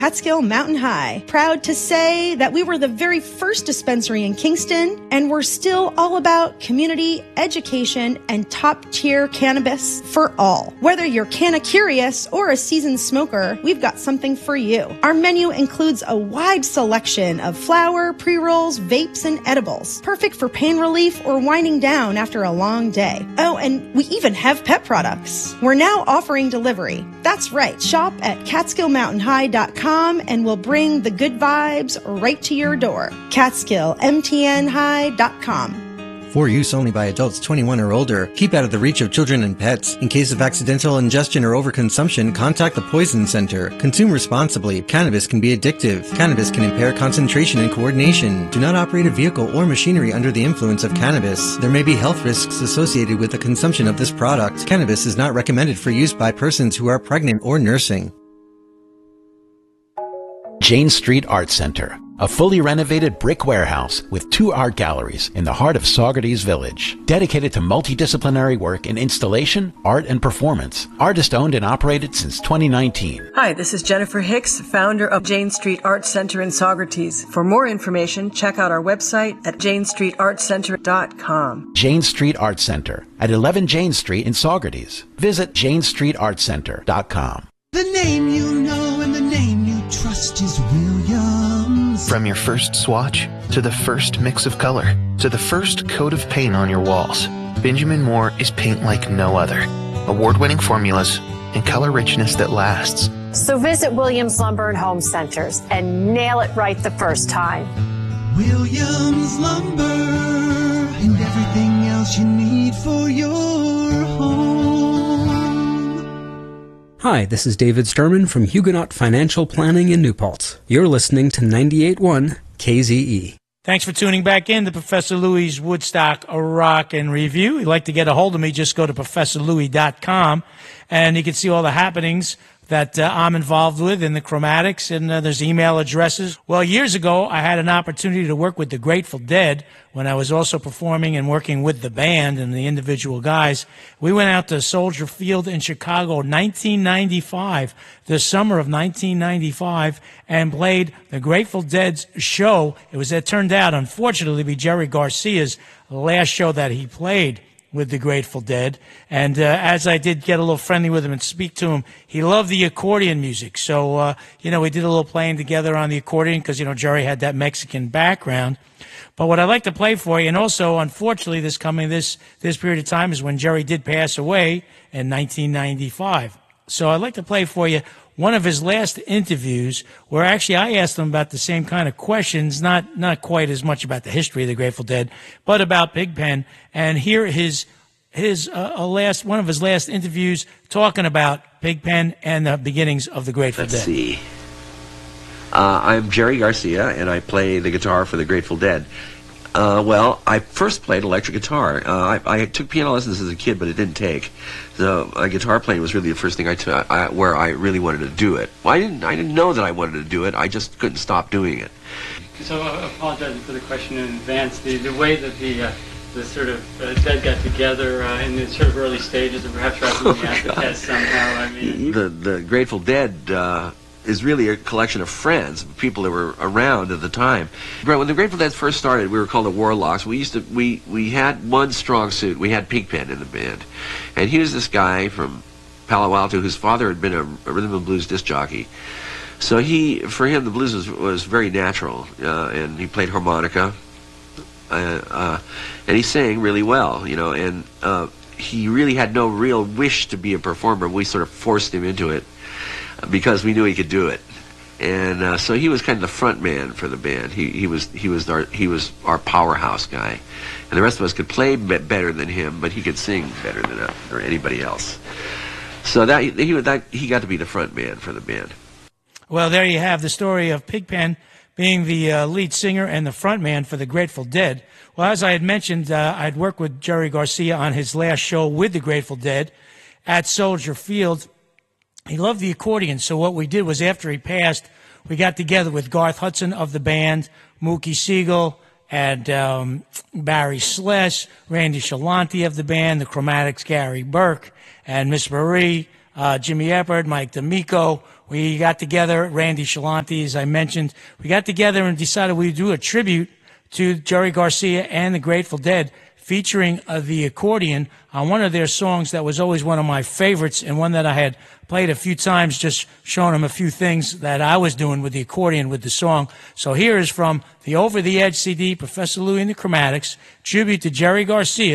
Catskill Mountain High, proud to say that we were the very first dispensary in Kingston, and we're still all about community, education, and top-tier cannabis for all. Whether you're canna-curious or a seasoned smoker, we've got something for you. Our menu includes a wide selection of flower, pre-rolls, vapes, and edibles, perfect for pain relief or winding down after a long day. Oh, and we even have pet products. We're now offering delivery. That's right. Shop at CatskillMountainHigh.com and we'll bring the good vibes right to your door. CatskillMTNHigh.com. For use only by adults 21 or older. Keep out of the reach of children and pets. In case of accidental ingestion or overconsumption, contact the Poison Center. Consume responsibly. Cannabis can be addictive. Cannabis can impair concentration and coordination. Do not operate a vehicle or machinery under the influence of cannabis. There may be health risks associated with the consumption of this product. Cannabis is not recommended for use by persons who are pregnant or nursing. Jane Street Art Center, a fully renovated brick warehouse with 2 art galleries in the heart of Saugerties Village, dedicated to multidisciplinary work in installation, art, and performance. Artist-owned and operated since 2019. Hi, this is Jennifer Hicks, founder of Jane Street Art Center in Saugerties. For more information, check out our website at janestreetartcenter.com. Jane Street Art Center at 11 Jane Street in Saugerties. Visit janestreetartcenter.com. The name you know and the name you trust is Williams. From your first swatch, to the first mix of color, to the first coat of paint on your walls, Benjamin Moore is paint like no other. Award-winning formulas and color richness that lasts. So visit Williams Lumber and Home Centers and nail it right the first time. Williams Lumber and everything else you need for your home. Hi, this is David Sturman from Huguenot Financial Planning in New Paltz. You're listening to 98.1 KZE. Thanks for tuning back in to Professor Louie's Woodstock Rock and Review. If you'd like to get a hold of me, just go to ProfessorLouie.com, and you can see all the happenings that I'm involved with in the Chromatics, and there's email addresses. Well, years ago, I had an opportunity to work with the Grateful Dead when I was also performing and working with the band and the individual guys. We went out to Soldier Field in Chicago 1995, the summer of 1995, and played the Grateful Dead's show. It turned out, unfortunately, to be Jerry Garcia's last show that he played with the Grateful Dead. And as I did get a little friendly with him and speak to him, he loved the accordion music. So, we did a little playing together on the accordion because, Jerry had that Mexican background. But what I'd like to play for you, and also, unfortunately, this period of time is when Jerry did pass away in 1995. So I'd like to play for you one of his last interviews where actually I asked him about the same kind of questions, not quite as much about the history of the Grateful Dead, but about Pigpen. And here one of his last interviews talking about Pigpen and the beginnings of the Grateful Dead. Let's see. I'm Jerry Garcia, and I play the guitar for the Grateful Dead. Well, I first played electric guitar. I took piano lessons as a kid, but it didn't take. So guitar playing was really the first thing I took where I really wanted to do it. Well, I didn't know that I wanted to do it. I just couldn't stop doing it. So apologizing for the question in advance. The way that the sort of Dead got together in the sort of early stages, and perhaps rather than the acid test somehow. I mean, the Grateful Dead is really a collection of friends, people that were around at the time. When the Grateful Dead first started, we were called the Warlocks. We had one strong suit. We had Pigpen in the band, and he was this guy from Palo Alto whose father had been a rhythm and blues disc jockey. So for him, the blues was very natural, and he played harmonica, and he sang really well, and he really had no real wish to be a performer. We sort of forced him into it, because we knew he could do it, and so he was kind of the front man for the band. He was our powerhouse guy, and the rest of us could play better than him, but he could sing better than us or anybody else. So he got to be the front man for the band. Well, there you have the story of Pigpen being the lead singer and the front man for the Grateful Dead. Well, as I had mentioned, I'd worked with Jerry Garcia on his last show with the Grateful Dead at Soldier Field. He loved the accordion, so what we did was after he passed, we got together with Garth Hudson of the band, Mookie Siegel, and Barry Sless, Randy Shalanti of the band, the Chromatics, Gary Burke, and Miss Marie, Jimmy Eppard, Mike D'Amico. we got together, Randy Shalanti, as I mentioned, we got together and decided we'd do a tribute to Jerry Garcia and the Grateful Dead, featuring the accordion on one of their songs that was always one of my favorites and one that I had played a few times, just showing them a few things that I was doing with the accordion with the song. So here is from the Over the Edge CD, Professor Louie and the Chromatics, tribute to Jerry Garcia.